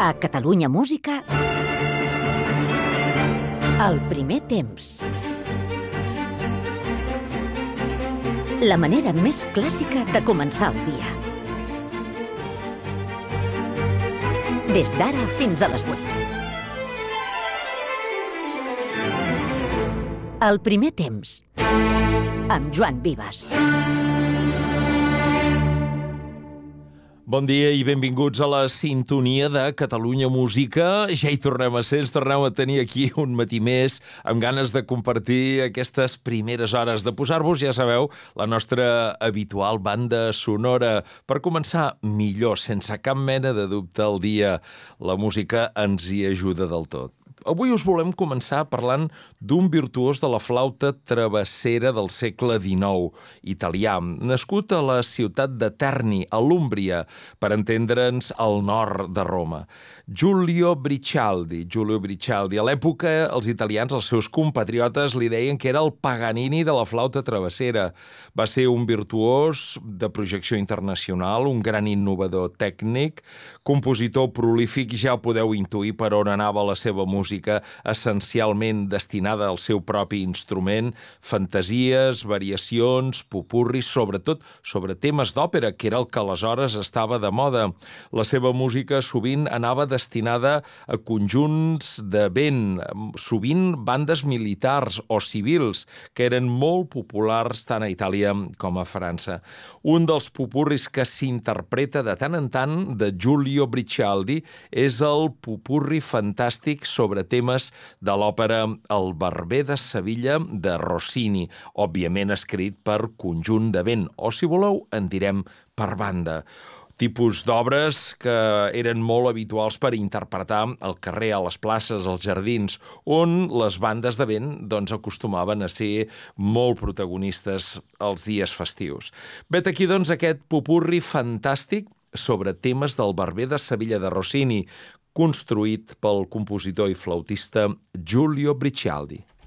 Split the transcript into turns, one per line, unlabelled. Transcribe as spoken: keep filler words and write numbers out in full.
A Catalunya Música, el primer temps. La manera més clàssica de començar el dia. Des d'ara fins a les vuit. El primer temps, amb Joan Vives.
Bon dia i benvinguts a la sintonia de Catalunya Música. Ja hi tornem a ser, ens tornem a tenir aquí un matí més, amb ganes de compartir aquestes primeres hores, de posar-vos, ja sabeu, la nostra habitual banda sonora. Per començar millor, sense cap mena de dubte al dia, la música ens hi ajuda del tot. Avui us volem començar parlant d'un virtuós de la flauta travessera del segle dinou, italià, nascut a la ciutat de Terni, a l'Úmbria, per entendre'ns al nord de Roma. Giulio Bricialdi. Giulio Bricialdi. A l'època, els italians, els seus compatriotes, li deien que era el Paganini de la flauta travessera. Va ser un virtuós de projecció internacional, un gran innovador tècnic, compositor prolífic, ja podeu intuir per on anava la seva música, essencialment destinada al seu propi instrument, fantasies, variacions, popurris, sobretot sobre temes d'òpera, que era el que aleshores estava de moda. La seva música sovint anava destinada a conjunts de vent, sovint bandes militars o civils, que eren molt populars tant a Itàlia com a França. Un dels popurris que s'interpreta de tant en tant de Giulio Bricialdi és el popurri fantàstic sobre temes de l'òpera El Barber de Sevilla de Rossini, òbviament escrit per conjunt de vent, o si voleu en direm per banda. Tipus d'obres que eren molt habituals per interpretar al carrer, a les places, als jardins, on les bandes de vent doncs, acostumaven a ser molt protagonistes els dies festius. Vet aquí doncs aquest popurri fantàstic sobre temes del Barber de Sevilla de Rossini, construït pel compositor i flautista Giulio Bricialdi.